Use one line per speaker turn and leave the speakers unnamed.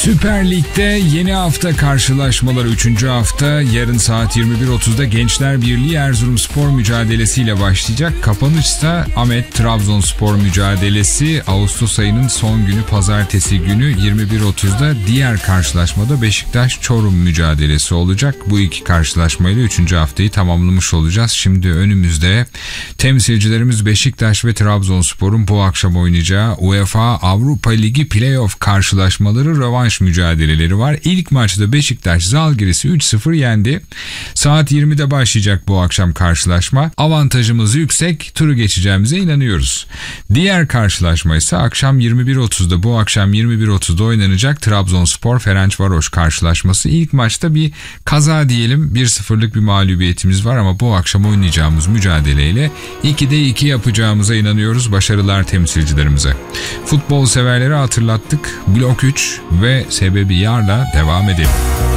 Süper Lig'de yeni hafta karşılaşmaları 3. hafta yarın saat 21.30'da Gençler Birliği Erzurumspor mücadelesiyle başlayacak. Kapanışta Ahmet Trabzonspor mücadelesi Ağustos ayının son günü pazartesi günü 21.30'da diğer karşılaşmada Beşiktaş Çorum mücadelesi olacak. Bu iki karşılaşmayla 3. haftayı tamamlamış olacağız. Şimdi önümüzde temsilcilerimiz Beşiktaş ve Trabzonspor'un bu akşam oynayacağı UEFA Avrupa Ligi Playoff karşılaşmaları rövanş mücadeleleri var. İlk maçta Beşiktaş Zalgiris'i 3-0 yendi. Saat 20'de başlayacak bu akşam karşılaşma. Avantajımız yüksek, turu geçeceğimize inanıyoruz. Diğer karşılaşma ise akşam 21.30'da, bu akşam 21.30'da oynanacak Trabzonspor Ferencvaros karşılaşması. İlk maçta bir kaza diyelim, 1-0'lık bir mağlubiyetimiz var ama bu akşam oynayacağımız mücadeleyle 2'de 2 yapacağımıza inanıyoruz. Başarılar temsilcilerimize. Futbol severleri hatırlattık. Blok 3 ve Sebebi Yar'la devam edelim.